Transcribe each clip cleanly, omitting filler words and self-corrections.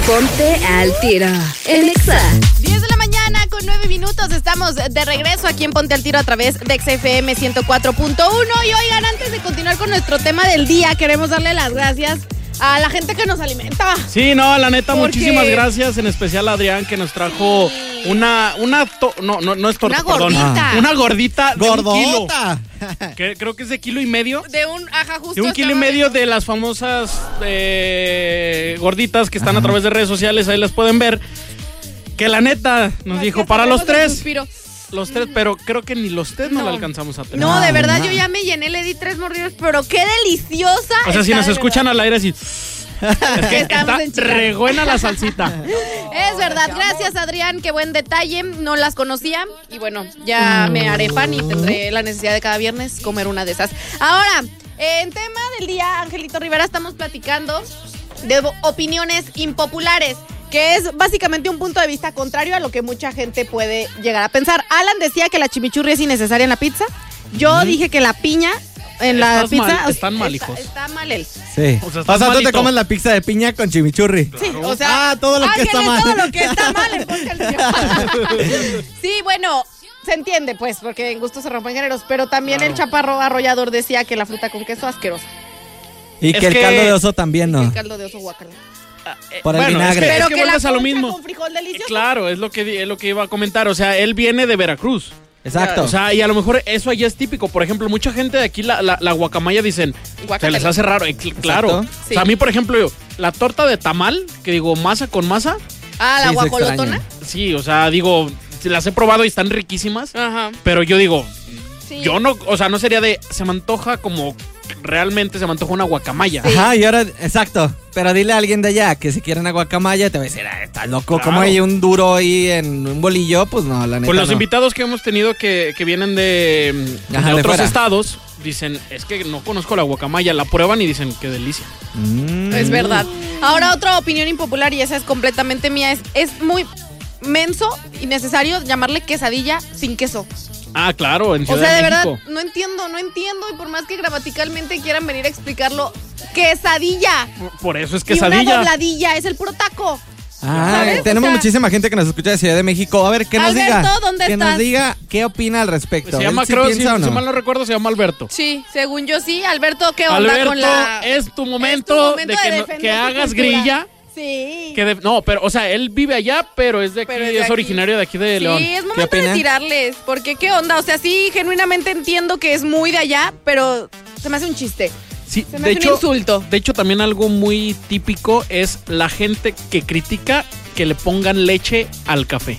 Ponte al tiro en Exa. 10 de la mañana con 9 minutos. Estamos de regreso aquí en Ponte al Tiro a través de XFM 104.1. Y oigan, antes de continuar con nuestro tema del día, queremos darle las gracias a la gente que nos alimenta. Sí, no, la neta, Porque... muchísimas gracias. En especial a Adrián, que nos trajo no es torta, perdón. Una gordita de ¡Gordota! 1 kilo. Que creo que es de 1,5 kilos. De un, justo. De 1,5 kilos de las famosas gorditas que están a través de redes sociales, ahí las pueden ver. Que la neta nos dijo para los tres. Los tres, pero creo que ni los tres no la alcanzamos a tener. No, de verdad, yo ya me llené, le di 3 mordidas, pero qué deliciosa. O sea, si nos escuchan al aire, así. Es que está re buena la salsita. Es verdad, gracias Adrián, qué buen detalle, no las conocía y bueno, ya me haré fan y tendré la necesidad de cada viernes comer una de esas. Ahora, en tema del día, Angelito Rivera, estamos platicando de opiniones impopulares, que es básicamente un punto de vista contrario a lo que mucha gente puede llegar a pensar. Alan decía que la chimichurri es innecesaria en la pizza, yo dije que la piña en la pizza están mal, hijos. Está mal él. Sí. O sea, tú te comes la pizza de piña con chimichurri. Sí, o sea, todo lo que está mal. Todo lo que está mal. Sí, bueno, se entiende, pues, porque en gusto se rompen géneros, pero también el chaparro arrollador decía que la fruta con queso asquerosa. Y que el caldo de oso también, ¿no? El caldo de oso, guácala. Por el vinagre. Pero es que vuelves la a lo mismo. con frijol delicioso. Claro, es lo que iba a comentar. O sea, él viene de Veracruz. Exacto. O sea, y a lo mejor eso allá es típico. Por ejemplo, mucha gente de aquí la guacamaya dicen, se les hace raro. Claro. Exacto. O sea, a mí, por ejemplo, la torta de tamal, que digo, masa con masa. Ah, la guajolotona. Sí, o sea, digo, las he probado y están riquísimas. Ajá. Pero yo digo, Sí. yo no, o sea, no sería de, se me antoja como realmente se me antoja una guacamaya. Sí. Ajá, y ahora, exacto. Pero dile a alguien de allá que si quiere una guacamaya, te va a decir, estás loco, Claro. ¿cómo hay un duro ahí en un bolillo? Pues no, la neta Pues los no. invitados que hemos tenido que vienen de Ajá, de otros fuera. estados, dicen, es que no conozco la guacamaya, la prueban y dicen, qué delicia. Es verdad. Ahora, otra opinión impopular, y esa es completamente mía, es muy menso y necesario llamarle quesadilla sin queso. Ah, claro, en O Ciudad sea, de de verdad, México. no entiendo, y por más que gramaticalmente quieran venir a explicarlo, quesadilla. Por eso es Y una quesadilla. dobladilla, es el puro taco. Ah, ¿Sabes? tenemos O sea, muchísima gente que nos escucha de Ciudad de México. A ver, ¿qué nos Alberto, diga? ¿dónde que estás? nos diga qué opina al respecto. Se llama, ¿Él sí creo, piensa o no? si mal no recuerdo, se llama Alberto. Sí, según yo sí. Alberto, ¿qué onda Alberto, con la...? es tu momento, de defender que tu hagas cultura. grilla. Sí. No, pero, o sea, él vive allá, pero es de aquí, Pero es de es aquí. originario de aquí de León. Sí, es momento de opina? tirarles, porque ¿qué onda? O sea, sí, genuinamente entiendo que es muy de allá, pero se me hace un chiste. Sí, Se me hace un insulto. De hecho, también algo muy típico es la gente que critica que le pongan leche al café.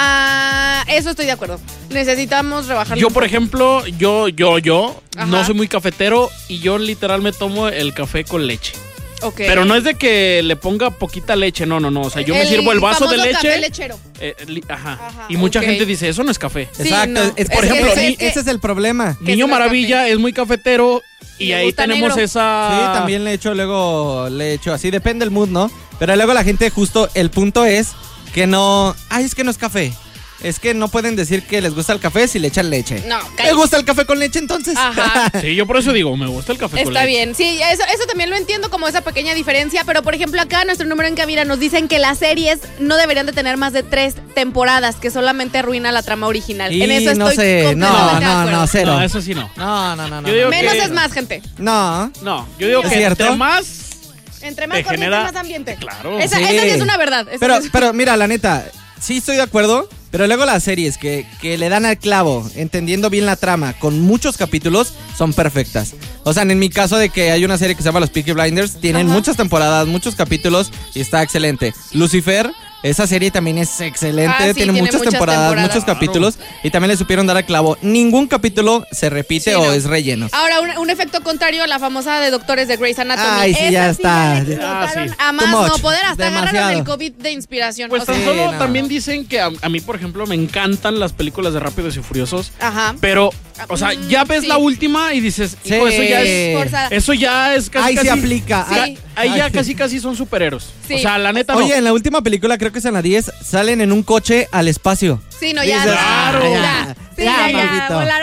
Ah, eso estoy de acuerdo. Necesitamos rebajarlo. Yo, por ejemplo, yo Ajá. no soy muy cafetero y yo literal me tomo el café con leche. Ok. Pero no es de que le ponga poquita leche, no. O sea, yo me El sirvo el vaso de famoso leche. café lechero. Ajá. Y mucha ok. gente dice, eso no es café. Sí, Exacto. no. Es, Es por que- ejemplo, es que- ese es el problema. que Niño es el Maravilla café. es muy cafetero y Le ahí gusta tenemos negro. esa... Sí, también le echo así, depende del mood, ¿no? Pero luego la gente justo, el punto es que no, es que no es café. Es que no pueden decir que les gusta el café si le echan leche. No, ¿Les gusta el café con leche entonces? Ajá. Sí, yo por eso digo, me gusta el café con Está leche. bien, sí, eso también lo entiendo como esa pequeña diferencia, pero por ejemplo acá nuestro número en cabina nos dicen que las series no deberían de tener más de 3 temporadas, que solamente arruina la trama original. Y En eso no estoy sé, completamente de acuerdo. no, cero. No, eso sí no. No. Yo digo Menos que- es más, gente. No. No, yo digo ¿Es que cierto? entre más... Entre más Te corriente, genera- más ambiente. Claro. Esa Sí. sí es una verdad. esa Pero, sí es- pero mira, la neta, sí estoy de acuerdo, pero luego las series que le dan al clavo, entendiendo bien la trama, con muchos capítulos, son perfectas. O sea, en mi caso de que hay una serie que se llama Los Peaky Blinders, tienen Ajá. muchas temporadas, muchos capítulos y está excelente. Lucifer, esa serie también es excelente, Ah, sí, tiene tiene muchas muchas temporadas, temporadas. muchos Claro. capítulos y también le supieron dar al clavo. Ningún capítulo se repite Sí, o no. es relleno. Ahora, un efecto contrario a la famosa de doctores de Grey's Anatomy. Ay, sí, ya Esa está. le explotaron sí. a más Too much. no poder, hasta agarraron Demasiado. el COVID de inspiración. Pues o sea, tan Sí, solo no. también dicen que a mí, por ejemplo, me encantan las películas de Rápidos y Furiosos. Ajá. Pero, o sea, ya ves sí. la última y dices, hijo, Sí. eso ya es... Forzada. Eso ya es casi... Ahí sí casi- aplica. Sí. Ahí ya Ay. casi son superhéroes. Sí. O sea, la neta Oye, no. en la última película, creo que es en la 10, salen en un coche al espacio. Sí, no, ya. Dices, Claro. Ya. Sí, Ya, ya, maldito. volaron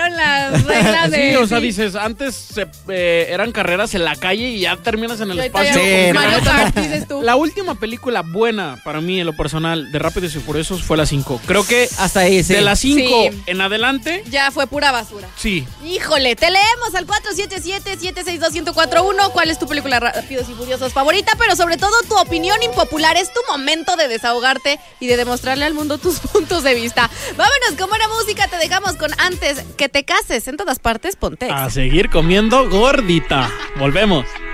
la regla de... Sí, o sea, dices, antes eran carreras en la calle y ya terminas en el espacio. Sí, Mario Kart, dices tú. La última película buena para mí, en lo personal, de Rápidos y Furiosos fue la 5. Creo que hasta ahí, sí. de la 5 Sí. en adelante, Ya fue pura basura. sí. Híjole, te leemos al 477-762-1041. ¿Cuál es tu película Rápidos y Furiosos favorita? Pero sobre todo tu opinión impopular. Es tu momento de desahogarte y de demostrarle al mundo tus puntos de vista. Vámonos con buena música. Te dejamos con Antes que te cases. En todas partes, ponte. A seguir comiendo gordita. Volvemos.